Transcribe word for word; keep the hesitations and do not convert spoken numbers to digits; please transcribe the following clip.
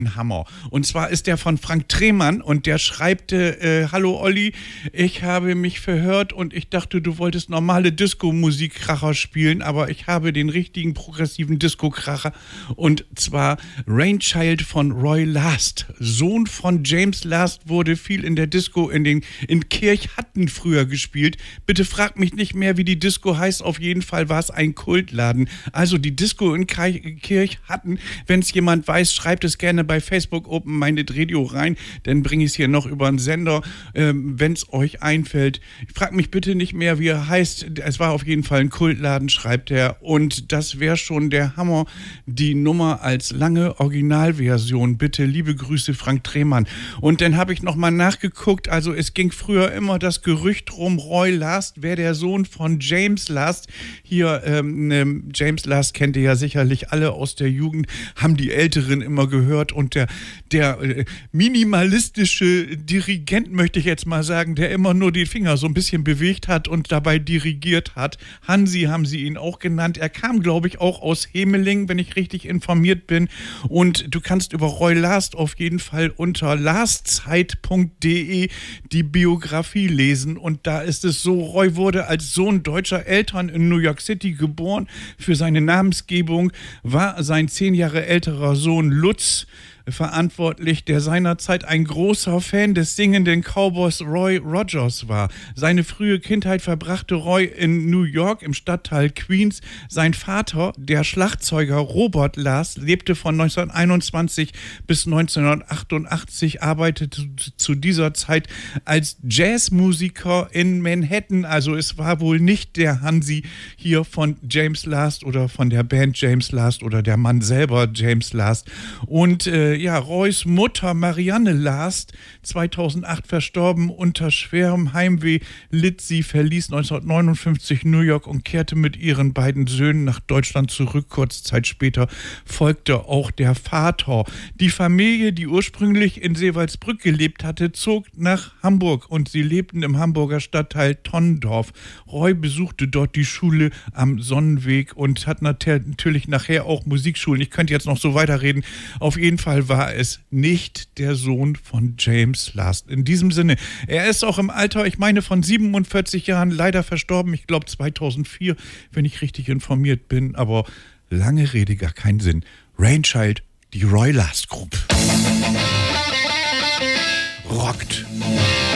Ein Hammer. Und zwar ist der von Frank Tremann und der schreibt, äh, hallo Olli, ich habe mich verhört und ich dachte, du wolltest normale Disco-Musikkracher spielen, aber ich habe den richtigen progressiven Disco-Kracher und zwar Rainchild von Roy Last. Sohn von James Last, wurde viel in der Disco in den in Kirchhatten früher gespielt. Bitte frag mich nicht mehr, wie die Disco heißt, auf jeden Fall war es ein Kultladen. Also die Disco in Kirchhatten, wenn es jemand weiß, schreibt es gerne bei Facebook Open Minded Radio rein, dann bringe ich es hier noch über einen Sender, ähm, wenn es euch einfällt. Fragt mich bitte nicht mehr, wie er heißt. Es war auf jeden Fall ein Kultladen, schreibt er. Und das wäre schon der Hammer. Die Nummer als lange Originalversion. Bitte, liebe Grüße, Frank Tremann. Und dann habe ich nochmal nachgeguckt. Also es ging früher immer das Gerücht rum, Roy Last wäre der Sohn von James Last. Hier, ähm, James Last kennt ihr ja sicherlich alle aus der Jugend, haben die Älteren immer gehört. Und der, der äh, minimalistische Dirigent, möchte ich jetzt mal sagen, der immer nur die Finger so ein bisschen bewegt hat und dabei dirigiert hat. Hansi haben sie ihn auch genannt. Er kam, glaube ich, auch aus Hemeling, wenn ich richtig informiert bin. Und du kannst über Roy Last auf jeden Fall unter lastzeit punkt de die Biografie lesen. Und da ist es so, Roy wurde als Sohn deutscher Eltern in New York City geboren. Für seine Namensgebung war sein zehn Jahre älterer Sohn Lutz verantwortlich, der seinerzeit ein großer Fan des singenden Cowboys Roy Rogers war. Seine frühe Kindheit verbrachte Roy in New York im Stadtteil Queens. Sein Vater, der Schlagzeuger Robert Last, lebte von neunzehnhunderteinundzwanzig bis neunzehnhundertachtundachtzig, arbeitete zu dieser Zeit als Jazzmusiker in Manhattan. Also es war wohl nicht der Hansi hier von James Last oder von der Band James Last oder der Mann selber James Last. Und äh, ja, Roys Mutter Marianne Last, zweitausendacht verstorben, unter schwerem Heimweh litt sie, verließ neunzehnhundertneunundfünfzig New York und kehrte mit ihren beiden Söhnen nach Deutschland zurück. Kurze Zeit später folgte auch der Vater. Die Familie, die ursprünglich in Seewaldsbrück gelebt hatte, zog nach Hamburg und sie lebten im Hamburger Stadtteil Tonnendorf. Roy besuchte dort die Schule am Sonnenweg und hat natürlich nachher auch Musikschulen. Ich könnte jetzt noch so weiterreden. Auf jeden Fall war es nicht der Sohn von James Last. In diesem Sinne, er ist auch im Alter, ich meine, von siebenundvierzig Jahren leider verstorben. Ich glaube zweitausendvier, wenn ich richtig informiert bin. Aber lange Rede, gar keinen Sinn. Rainchild, die Roy Last Group. Rockt.